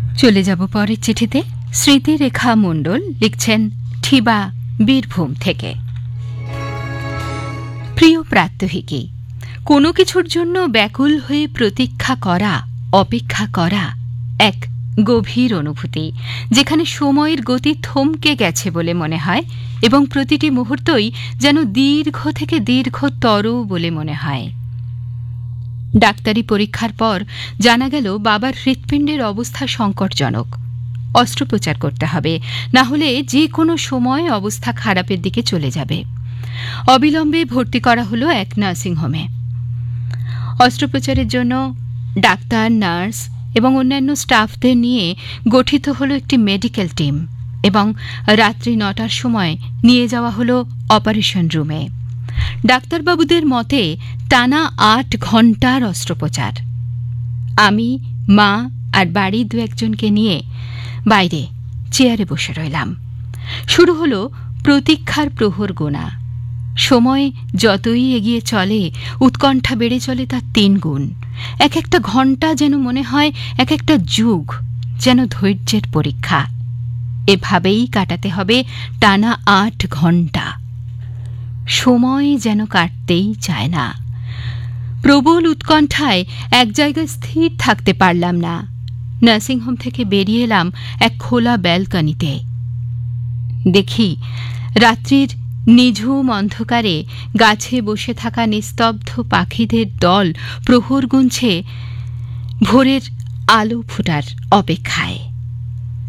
চলে যাব পরের চিঠিতে। স্মৃতিরেখা মণ্ডল লিখছেন ঠিবা, বীরভূম থেকে। প্রিয় প্রাত্যহিকী, কোনো কিছুর জন্য ব্যাকুল হয়ে প্রতীক্ষা করা, অপেক্ষা করা এক গভীর অনুভূতি, যেখানে সময়ের গতি থমকে গেছে বলে মনে হয় এবং প্রতিটি মুহূর্তই যেন দীর্ঘ থেকে দীর্ঘতর বলে মনে হয়। ডাক্তারি পরীক্ষার পর জানা গেল বাবার হৃৎপিণ্ডের অবস্থা সংকটজনক। অস্ত্রোপচার করতে হবে, না হলে যে কোনো সময় অবস্থা খারাপের দিকে চলে যাবে। অবিলম্বে ভর্তি করা হলো এক নার্সিংহোমে। অস্ত্রোপচারের জন্য ডাক্তার, নার্স এবং অন্যান্য স্টাফদের নিয়ে গঠিত হলো একটি মেডিকেল টিম এবং রাত্রি ৯টার সময় নিয়ে যাওয়া হলো অপারেশন রুমে। ডাক্তারবাবুদের মতে টানা ৮ ঘণ্টার অস্ত্রোপচার। আমি, মা আর বাড়ির ২-১জনকে নিয়ে বাইরে চেয়ারে বসে রইলাম। শুরু হলো প্রতীক্ষার প্রহর গোনা। সময় যতই এগিয়ে চলে উৎকণ্ঠা বেড়ে চলে তার ৩ গুণ। এক একটা ঘণ্টা যেন মনে হয় এক একটা যুগ, যেন ধৈর্যের পরীক্ষা। এভাবেই কাটাতে হবে টানা ৮ ঘণ্টা। সময় যেন কাটতেই চায় না। প্রবল উৎকণ্ঠায় এক জায়গায় স্থির থাকতে পারলাম না। নার্সিংহোম থেকে বেরিয়ে এলাম এক খোলা ব্যালকনিতে। দেখি রাত্রির নিঝুম অন্ধকারে গাছে বসে থাকা নিস্তব্ধ পাখিদের দল প্রহর গুনছে ভোরের আলো ফোটার অপেক্ষায়।